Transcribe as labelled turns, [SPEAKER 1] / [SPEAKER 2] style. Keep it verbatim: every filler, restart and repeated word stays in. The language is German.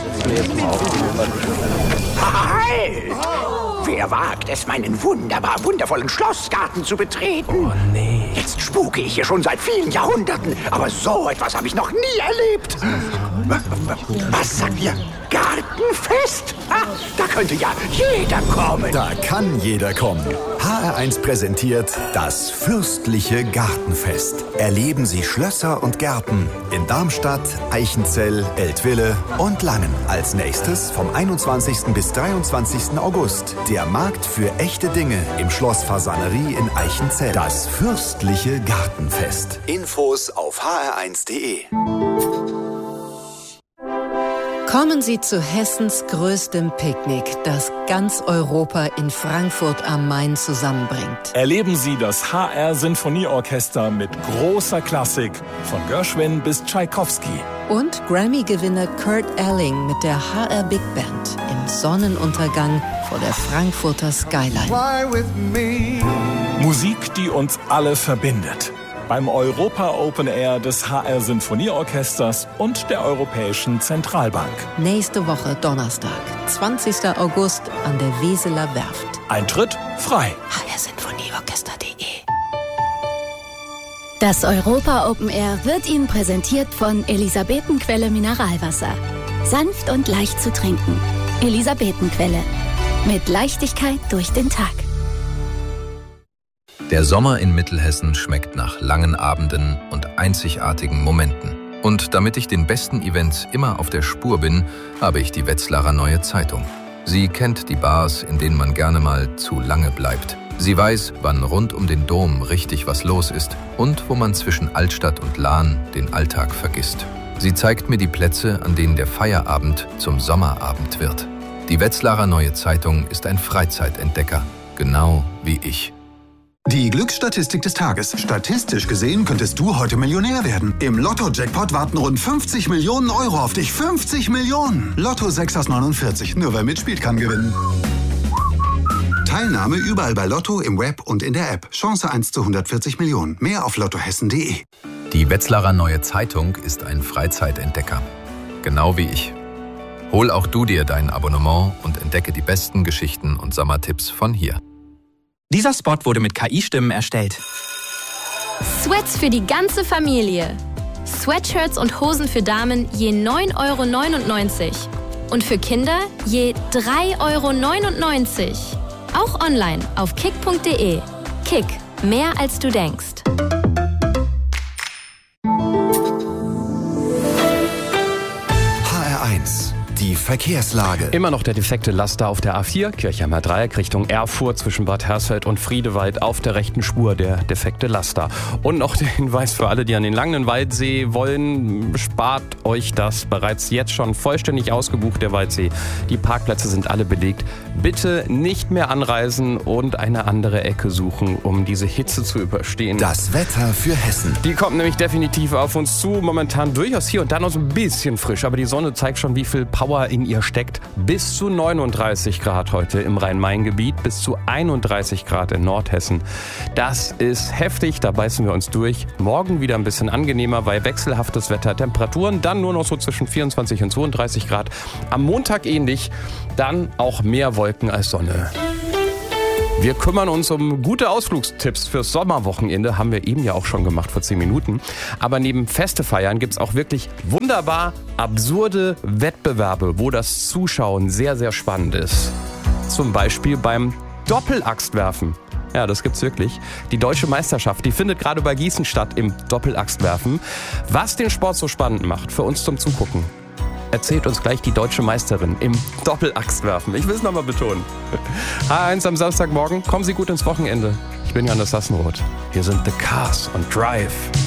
[SPEAKER 1] Halt! Wer wagt es, meinen wunderbar wundervollen Schlossgarten zu betreten?
[SPEAKER 2] Oh nee.
[SPEAKER 1] Jetzt spuke ich hier schon seit vielen Jahrhunderten, aber so etwas habe ich noch nie erlebt. Was sagt ihr? Gartenfest? Ah, da könnte ja jeder kommen.
[SPEAKER 3] Da kann jeder kommen. H R eins präsentiert das fürstliche Gartenfest. Erleben Sie Schlösser und Gärten in Darmstadt, Eichenzell, Eltville und Langen. Als nächstes vom einundzwanzigsten bis dreiundzwanzigsten August der Markt für echte Dinge im Schloss Fasanerie in Eichenzell. Das fürstliche Gartenfest. Infos auf h r eins punkt d e.
[SPEAKER 4] Kommen Sie zu Hessens größtem Picknick, das ganz Europa in Frankfurt am Main zusammenbringt.
[SPEAKER 2] Erleben Sie das H R Sinfonieorchester mit großer Klassik, von Gershwin bis Tschaikowski.
[SPEAKER 4] Und Grammy-Gewinner Kurt Elling mit der H R Big Band im Sonnenuntergang vor der Frankfurter Skyline.
[SPEAKER 2] Musik, die uns alle verbindet. Beim Europa Open Air des H R Sinfonieorchesters und der Europäischen Zentralbank.
[SPEAKER 4] Nächste Woche Donnerstag, zwanzigsten August an der Weseler Werft.
[SPEAKER 2] Eintritt frei.
[SPEAKER 4] h r sinfonieorchester punkt d e.
[SPEAKER 5] Das Europa Open Air wird Ihnen präsentiert von Elisabetenquelle Mineralwasser. Sanft und leicht zu trinken. Elisabetenquelle. Mit Leichtigkeit durch den Tag.
[SPEAKER 6] Der Sommer in Mittelhessen schmeckt nach langen Abenden und einzigartigen Momenten. Und damit ich den besten Events immer auf der Spur bin, habe ich die Wetzlarer Neue Zeitung. Sie kennt die Bars, in denen man gerne mal zu lange bleibt. Sie weiß, wann rund um den Dom richtig was los ist und wo man zwischen Altstadt und Lahn den Alltag vergisst. Sie zeigt mir die Plätze, an denen der Feierabend zum Sommerabend wird. Die Wetzlarer Neue Zeitung ist ein Freizeitentdecker, genau wie ich.
[SPEAKER 7] Die Glücksstatistik des Tages. Statistisch gesehen könntest du heute Millionär werden. Im Lotto-Jackpot warten rund fünfzig Millionen Euro auf dich. fünfzig Millionen! Lotto sechs aus neunundvierzig. Nur wer mitspielt, kann gewinnen. Teilnahme überall bei Lotto, im Web und in der App. Chance eins zu hundertvierzig Millionen. Mehr auf lottohessen punkt d e.
[SPEAKER 6] Die Wetzlarer Neue Zeitung ist ein Freizeitentdecker, genau wie ich. Hol auch du dir dein Abonnement und entdecke die besten Geschichten und Sommertipps von hier.
[SPEAKER 8] Dieser Spot wurde mit K I-Stimmen erstellt.
[SPEAKER 9] Sweats für die ganze Familie. Sweatshirts und Hosen für Damen je neun Euro neunundneunzig. Und für Kinder je drei Euro neunundneunzig. Auch online auf kick punkt d e. Kick, mehr als du denkst.
[SPEAKER 3] H R eins. Die Verkehrslage.
[SPEAKER 10] Immer noch der defekte Laster auf der A vier, Kirchheimer Dreieck Richtung Erfurt zwischen Bad Hersfeld und Friedewald auf der rechten Spur der defekte Laster. Und noch der Hinweis für alle, die an den Langenwaldsee wollen, spart euch das. Bereits jetzt schon vollständig ausgebucht, der Waldsee. Die Parkplätze sind alle belegt. Bitte nicht mehr anreisen und eine andere Ecke suchen, um diese Hitze zu überstehen.
[SPEAKER 3] Das Wetter für Hessen.
[SPEAKER 10] Die kommt nämlich definitiv auf uns zu. Momentan durchaus hier und da noch so ein bisschen frisch, aber die Sonne zeigt schon, wie viel Power in ihr steckt. Bis zu neununddreißig Grad heute im Rhein-Main-Gebiet, bis zu einunddreißig Grad in Nordhessen. Das ist heftig, da beißen wir uns durch. Morgen wieder ein bisschen angenehmer, weil wechselhaftes Wetter. Temperaturen dann nur noch so zwischen vierundzwanzig und zweiunddreißig Grad. Am Montag ähnlich, dann auch mehr Wolken als Sonne. Wir kümmern uns um gute Ausflugstipps fürs Sommerwochenende. Haben wir eben ja auch schon gemacht vor zehn Minuten. Aber neben Feste feiern gibt es auch wirklich wunderbar absurde Wettbewerbe, wo das Zuschauen sehr, sehr spannend ist. Zum Beispiel beim Doppelachstwerfen. Ja, das gibt's wirklich. Die deutsche Meisterschaft, die findet gerade bei Gießen statt im Doppelachstwerfen. Was den Sport so spannend macht, für uns zum Zugucken, erzählt uns gleich die deutsche Meisterin im Doppelachstwerfen. Ich will es nochmal betonen. H R eins am Samstagmorgen. Kommen Sie gut ins Wochenende. Ich bin Johannes Sassenroth. Hier sind The Cars und Drive.